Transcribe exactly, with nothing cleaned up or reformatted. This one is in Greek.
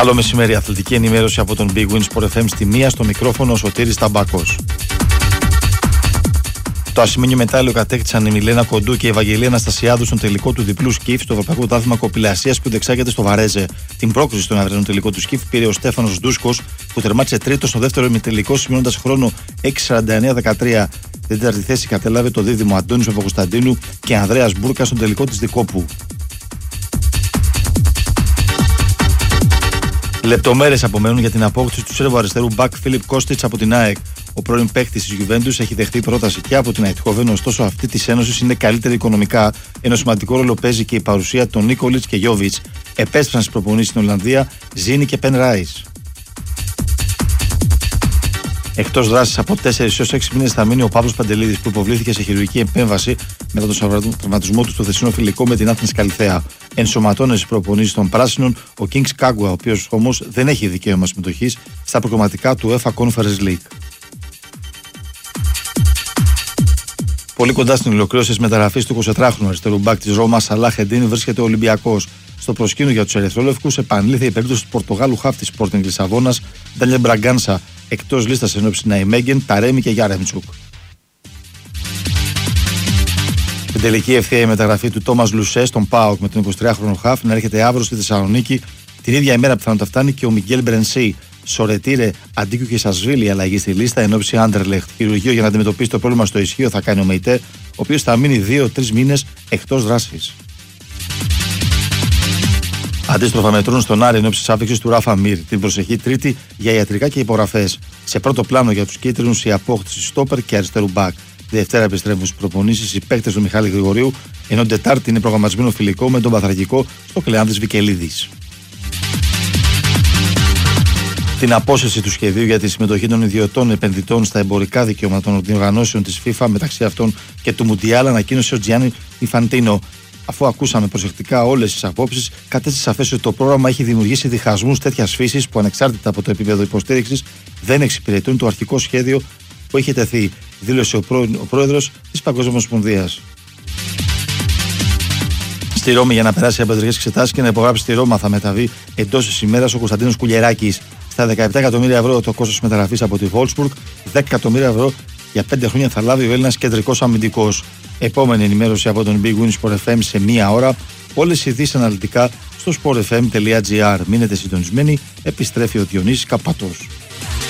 Καλό μεσημέρι, αθλητική ενημέρωση από τον Big Win Sport εφ εμ στη μία, στο μικρόφωνο ο Σωτήρης Ταμπάκος. Το ασημένιο μετάλλιο κατέκτησαν η Μιλένα Κοντού και η Ευαγγελία Αναστασιάδου στον τελικό του διπλού σκιφ στο Ευρωπαϊκό Πρωτάθλημα Κοπηλασίας που διεξάγεται στο Βαρέζε. Την πρόκριση στον αυριανό τελικό του σκιφ πήρε ο Στέφανος Ντούσκος που τερμάτισε τρίτο στο δεύτερο ημιτελικό, σημειώνοντας χρόνο έξι σαράντα εννέα δεκατρία. Την τέταρτη θέση κατέλαβε το δίδυμο Αντώνης Παπακοσταντίνου και Ανδρέας Μπούρκα στον τελικό της Δικόπου. Λεπτομέρειες απομένουν για την απόκτηση του Σέρβου αριστερού μπακ Φίλιπ Κώστιτς από την ΑΕΚ. Ο πρώην παίκτης της Γιουβέντους έχει δεχτεί πρόταση και από την Αιτχόβεν, ωστόσο αυτή της ένωσης είναι καλύτερη οικονομικά, ενώ σημαντικό ρόλο παίζει και η παρουσία των Νίκολιτς και Γιόβιτς. Επέστρεψαν στις προπονήσεις στην Ολλανδία Ζήνη και Πεν Ράις. Εκτός δράσης από τέσσερις έως έξι μήνες θα μείνει ο Παύλος Παντελίδης που υποβλήθηκε σε χειρουργική επέμβαση μετά τον τραυματισμό του στο χθεσινό φιλικό με την Άθνης Καλιθέα. Ενσωματώνει στις προπονήσεις των Πράσινων ο Kings Κάγκουα, ο οποίος όμως δεν έχει δικαίωμα συμμετοχής στα προκριματικά του UEFA Conference League. Πολύ κοντά στην ολοκλήρωση της μεταγραφής του εικοσιτετράχρονου αριστερού μπακ της Ρώμα Σαλάχ Εντίν βρίσκεται ο Ολυμπιακός. Στο προσκήνιο για τους ερυθρόλευκους επανήλθε η περίπτωση του Πορτογάλου χαφ της Sporting Λισαβόνας Ντάνιελ Μπραγκάνσα, εκτός λίστας ενόψει Ναϊμέγγεν, Ταρέμι και Γιάρεμτσουκ. Στην τελική ευθεία η μεταγραφή του Τόμας Λουσέ στον ΠΑΟΚ με τον εικοσιτριάχρονο χαφ να έρχεται αύριο στη Θεσσαλονίκη. Την ίδια ημέρα πιθανότατα φτάνει και ο Μιγγέλ Μπρενσί. Σορετήρε, Αντίκου και Σασβίλη αλλαγή στη λίστα ενόψει Άντερλεχτ. Χειρουργείο για να αντιμετωπίσει το πρόβλημα στο ισχύο θα κάνει ο Μεϊτέ, ο οποίος θα μείνει δύο τρεις μήνες εκτός δράσης. Αντίστροφα μετρούν στον Άρη ενόψει της άφηξης του Ράφα Μίρ την προσεχή Τρίτη για ιατρικά και υπογραφές. Σε πρώτο πλάνο για τους κίτρινους η απόκτηση στόπερ και αριστερού μπακ. Δευτέρα επιστρέφουν στις προπονήσεις οι παίκτες του Μιχάλη Γρηγορίου, ενώ Τετάρτη είναι προγραμματισμένο φιλικό με τον Παθρακικό στο Κλεάνδης Βικελίδης. Την απόσυρση του σχεδίου για τη συμμετοχή των ιδιωτών επενδυτών στα εμπορικά δικαιώματα των οργανώσεων της FIFA, μεταξύ αυτών και του Μουντιάλ, ανακοίνωσε ο Τζιάννι Ιφαντίνο. Αφού ακούσαμε προσεκτικά όλες τις απόψεις, κατέστησε σαφές ότι το πρόγραμμα έχει δημιουργήσει διχασμούς τέτοιας φύσης που ανεξάρτητα από το επίπεδο υποστήριξης δεν εξυπηρετούν το αρχικό σχέδιο που είχε τεθεί, δήλωσε ο, πρό... ο πρόεδρος της Παγκόσμιας Ομοσπονδίας. Στη Ρώμη για να περάσει από ιατρικές εξετάσεις και να υπογράψει στη Ρώμα θα μεταβεί εντός της ημέρας ο Κωνσταντίνος Κουλιεράκης. Στα δεκαεπτά εκατομμύρια ευρώ το κόστος μεταγραφής από τη Wolfsburg, δέκα εκατομμύρια ευρώ για πέντε χρόνια θα λάβει ο Έλληνας κεντρικός αμυντικός. Επόμενη ενημέρωση από τον Big Win Sport εφ εμ σε μία ώρα. Όλες οι ειδήσεις αναλυτικά στο sport f m τελεία g r. Μείνετε συντονισμένοι, επιστρέφει ο Διονύσης Καπάτος.